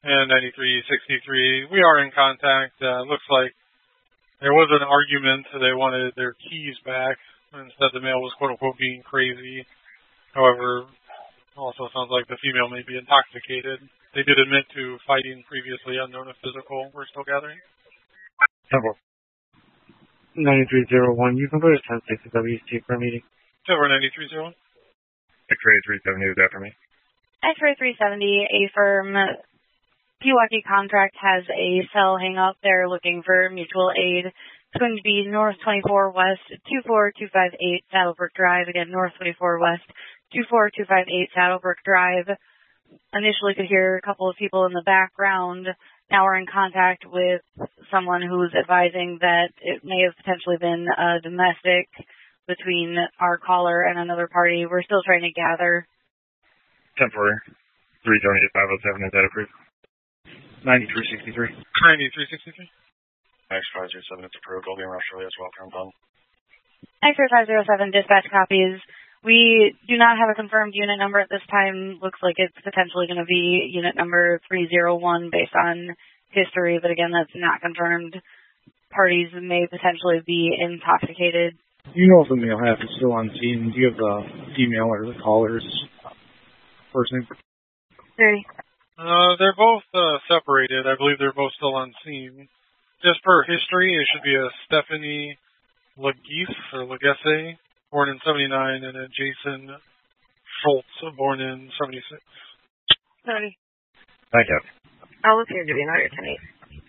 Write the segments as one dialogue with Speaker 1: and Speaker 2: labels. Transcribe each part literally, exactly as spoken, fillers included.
Speaker 1: And ninety-three sixty-three, we are in contact. Uh, looks like there was an argument. They wanted their keys back and said the male was quote-unquote being crazy. However, also sounds like the female may be intoxicated. They did admit to fighting previously unknown if physical. We're still gathering.
Speaker 2: Temple. ninety-three oh one, you can go to ten sixty W C for a meeting.
Speaker 1: Over ninety-three oh one.
Speaker 3: X-ray three seventy is after me.
Speaker 4: X-ray three seventy, a firm Pewaukee contract has a cell hang up. They're looking for mutual aid. It's going to be North twenty-four West, two four two five eight Saddlebrook Drive. Again, North twenty-four West, two four two five eight Saddlebrook Drive. Initially could hear a couple of people in the background. Now we're in contact with someone who's advising that it may have potentially been a domestic between our caller and another party. We're still trying to gather.
Speaker 3: Temporary. three seventy to five oh seven, is that approved?
Speaker 2: ninety-three sixty-three.
Speaker 1: ninety-three sixty-three.
Speaker 3: X five oh seven, it's approved. I'll be in Australia as well. Count on.
Speaker 4: X-ray five oh seven, dispatch copies. We do not have a confirmed unit number at this time. Looks like it's potentially going to be unit number three oh one based on history, but again, that's not confirmed. Parties may potentially be intoxicated.
Speaker 2: You know if the male half is still on scene. Do you have the female or the caller's first name?
Speaker 4: Very.
Speaker 1: Uh, they're both uh, separated. I believe they're both still on scene. Just for history, it should be a Stephanie Legesse or Legesse, born in seventy-nine, and a Jason Schultz, born in seventy-six.
Speaker 4: Sorry.
Speaker 3: Thank you.
Speaker 5: I'll look here to be another ten eight.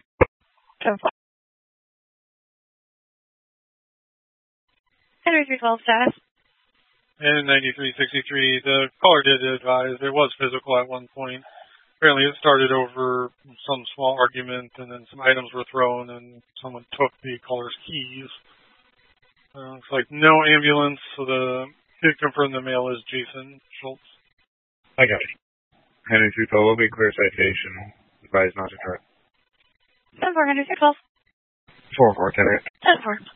Speaker 4: Henry three twelve status.
Speaker 1: And ninety-three sixty-three, the caller did advise there was physical at one point. Apparently it started over some small argument, and then some items were thrown, and someone took the caller's keys. Uh, looks like no ambulance, so the did confirm the male is Jason Schultz.
Speaker 3: I got it. Henry three twelve will be clear citation. Advised not to correct.
Speaker 4: ten four, Henry three twelve.
Speaker 3: four four, ten eight.
Speaker 4: ten four.